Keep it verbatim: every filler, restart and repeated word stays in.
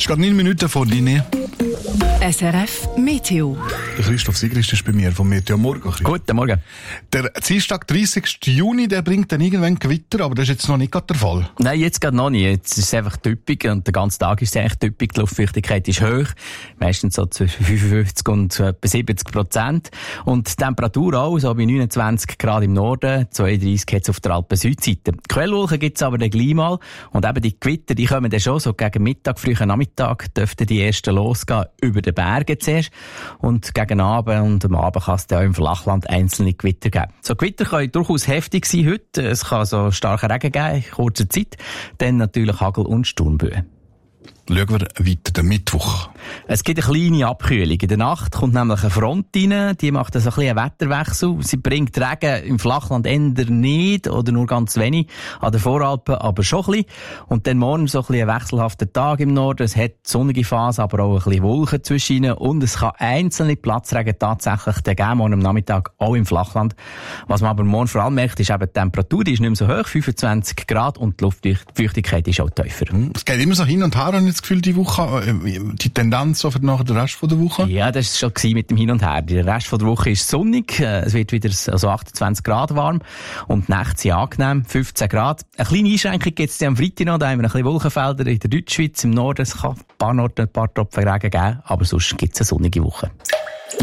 ist gerade neun Minuten vor Linie. S R F Meteo. Der Christoph Sigrist ist bei mir vom Meteo Morgen. Guten Morgen. Der Dienstag, dreißigsten Juni, der bringt dann irgendwann Gewitter, aber das ist jetzt noch nicht gerade der Fall. Nein, jetzt gerade noch nicht. Jetzt ist es einfach typisch und der ganze Tag ist es eigentlich typisch. Die Luftfeuchtigkeit ist hoch, meistens so zwischen fünfundfünfzig und etwa siebzig Prozent. Und die Temperatur auch, so bei neunundzwanzig Grad im Norden, zweiunddreissig jetzt auf der Alpen-Südseite. Quellwolken gibt es aber dann gleich mal. Und eben die Gewitter, die kommen dann schon so gegen Mittag, frühen Nachmittag, dürften die ersten losgehen über den Bergen zuerst. Und gegen Abend und am Abend kann es dann auch im Flachland einzelne Gewitter geben. So Gewitter können durchaus heftig sein heute. Es kann so starken Regen geben in kurzer Zeit. Dann natürlich Hagel- und Sturmböen. Schauen wir weiter, den Mittwoch. Es gibt eine kleine Abkühlung. In der Nacht kommt nämlich eine Front rein, die macht so ein bisschen einen Wetterwechsel. Sie bringt Regen im Flachland eher nicht oder nur ganz wenig, an den Voralpen aber schon ein bisschen. Und dann morgen so ein bisschen ein wechselhafter Tag im Norden. Es hat sonnige Phase, aber auch ein bisschen Wolken zwischen ihnen. Und es kann einzelne Platzregen tatsächlich geben, morgen am Nachmittag auch im Flachland. Was man aber morgen vor allem merkt, ist eben die Temperatur, die ist nicht mehr so hoch, fünfundzwanzig Grad, und die Luftfeuchtigkeit ist auch tiefer. Es geht immer so hin und her, habe ich das Gefühl, die Woche, die Tendenz so für nachher den Rest der Woche? Ja, das war schon mit dem Hin und Her. Der Rest der Woche ist sonnig, es wird wieder so achtundzwanzig Grad warm und die Nächte sind angenehm, fünfzehn Grad. Eine kleine Einschränkung gibt es am Freitag noch, da haben wir ein bisschen Wolkenfelder in der Deutschschweiz, im Norden. Es kann ein paar Orte ein paar Tropfen Regen geben, aber sonst gibt es eine sonnige Woche.